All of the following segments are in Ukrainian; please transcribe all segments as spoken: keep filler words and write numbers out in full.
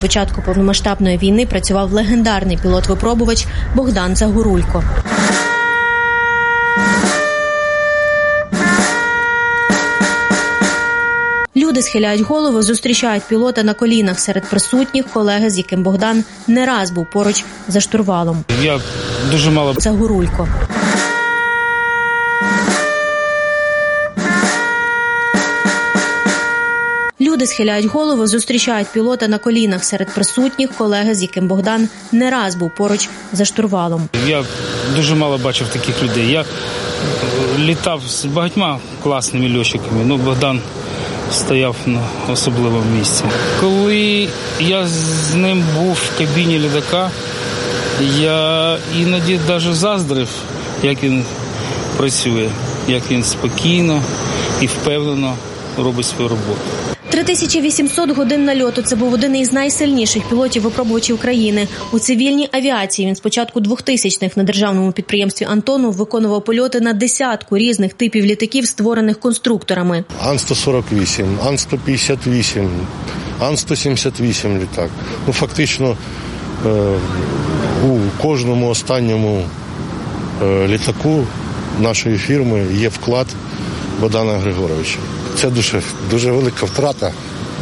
Початку повномасштабної війни працював легендарний пілот-випробувач Богдан Загорулько. Люди схиляють голови, зустрічають пілота на колінах серед присутніх, колеги, з яким Богдан не раз був поруч за штурвалом. Я дуже мало... Загорулько. Люди схиляють голови, зустрічають пілота на колінах серед присутніх, колеги, з яким Богдан не раз був поруч за штурвалом. Я дуже мало бачив таких людей. Я літав з багатьма класними льотчиками, але Богдан стояв на особливому місці. Коли я з ним був в кабіні літака, я іноді навіть заздрив, як він працює, як він спокійно і впевнено робить свою роботу. три тисячі вісімсот годин нальоту – це був один із найсильніших пілотів-випробувачів країни. У цивільній авіації він з початку двохтисячних на державному підприємстві «Антонов» виконував польоти на десятку різних типів літаків, створених конструкторами. Ан сто сорок вісім, Ан сто п'ятдесят вісім, Ан сто сімдесят вісім літак. Ну, фактично, у кожному останньому літаку нашої фірми є вклад Богдана Григоровича. Це дуже, дуже велика втрата,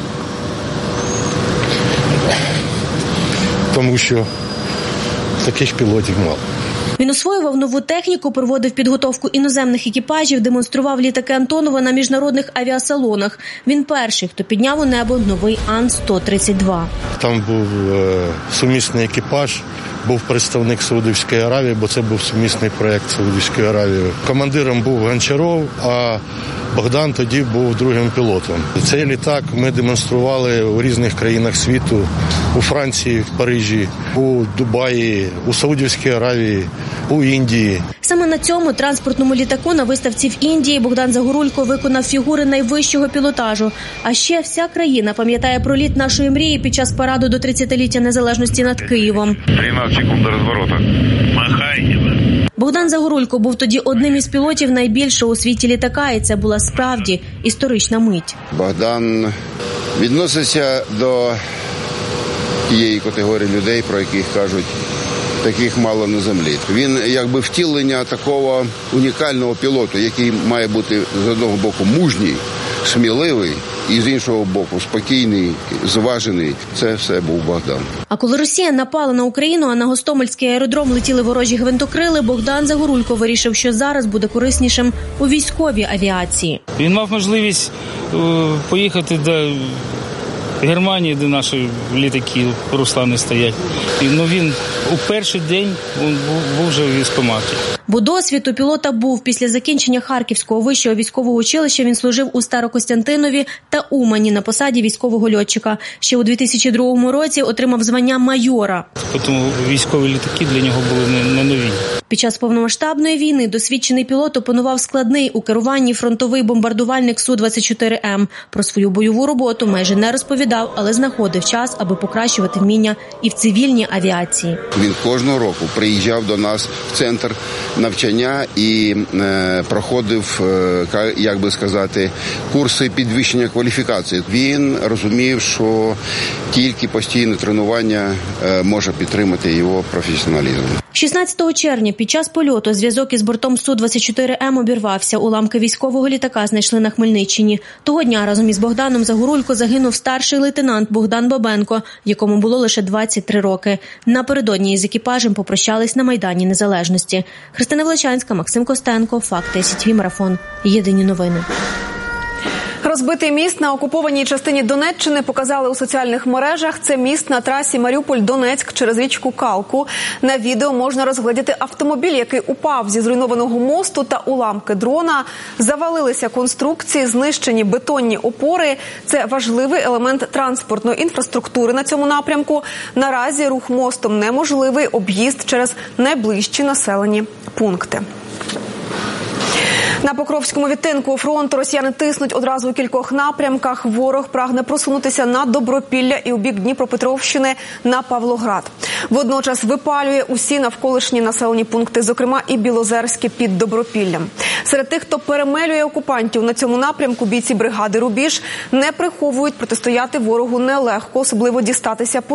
тому що таких пілотів мало. Він освоював нову техніку, проводив підготовку іноземних екіпажів, демонстрував літаки Антонова на міжнародних авіасалонах. Він перший, хто підняв у небо новий Ан сто тридцять два. Там був е, сумісний екіпаж, був представник Саудівської Аравії, бо це був сумісний проєкт Саудівської Аравії. Командиром був Гончаров, а Богдан тоді був другим пілотом. Цей літак ми демонстрували у різних країнах світу, у Франції, в Парижі, у Дубаї, у Саудівській Аравії, у Індії. Саме на цьому транспортному літаку на виставці в Індії Богдан Загорулько виконав фігури найвищого пілотажу. А ще вся країна пам'ятає про літ нашої мрії під час параду до тридцятиліття незалежності над Києвом. тринадцять секунд до розворота. Махай. Богдан Загорулько був тоді одним із пілотів найбільшого у світі літака, і це була справді історична мить. Богдан відноситься до тієї категорії людей, про яких кажуть, таких мало на землі. Він якби втілення такого унікального пілоту, який має бути з одного боку мужній, сміливий, і з іншого боку спокійний, зважений. Це все був Богдан. А коли Росія напала на Україну, а на Гостомельський аеродром летіли ворожі гвинтокрили, Богдан Загорулько вирішив, що зараз буде кориснішим у військовій авіації. Він мав можливість е, поїхати до Германії, де наші літаки Руслани стоять. Ну, він у перший день він був, був вже у військкоматі. Бо досвід у пілота був. Після закінчення Харківського вищого військового училища він служив у Старокостянтинові та Умані на посаді військового льотчика. Ще у дві тисячі другому році отримав звання майора. Тому військові літаки для нього були не, не нові. Під час повномасштабної війни досвідчений пілот опанував складний у керуванні фронтовий бомбардувальник Су двадцять чотири М. Про свою бойову роботу майже не розповідав, але знаходив час, аби покращувати вміння і в цивільній авіації. Він кожного року приїжджав до нас в центр навчання і е, проходив, е, як би сказати, курси підвищення кваліфікації. Він розумів, що тільки постійне тренування е, може підтримати його професіоналізм. шістнадцятого червня під час польоту зв'язок із бортом Су двадцять чотири М обірвався. Уламки військового літака знайшли на Хмельниччині. Того дня разом із Богданом Загорулько загинув старший лейтенант Богдан Бабенко, якому було лише двадцять три роки. Напередодні із екіпажем попрощались на Майдані Незалежності. Христина Влечанська, Максим Костенко, Факти, Сі Ті Ві Марафон. Єдині новини. Розбитий міст на окупованій частині Донеччини показали у соціальних мережах. Це міст на трасі Маріуполь-Донецьк через річку Калку. На відео можна розглядіти автомобіль, який упав зі зруйнованого мосту, та уламки дрона. Завалилися конструкції, знищені бетонні опори. Це важливий елемент транспортної інфраструктури на цьому напрямку. Наразі рух мостом неможливий, об'їзд через найближчі населені пункти. На Покровському відтинку фронту росіяни тиснуть одразу у кількох напрямках. Ворог прагне просунутися на Добропілля і у бік Дніпропетровщини на Павлоград. Водночас випалює усі навколишні населені пункти, зокрема і Білозерське під Добропіллям. Серед тих, хто перемелює окупантів на цьому напрямку, бійці бригади «Рубіж» не приховують, протистояти ворогу нелегко, особливо дістатися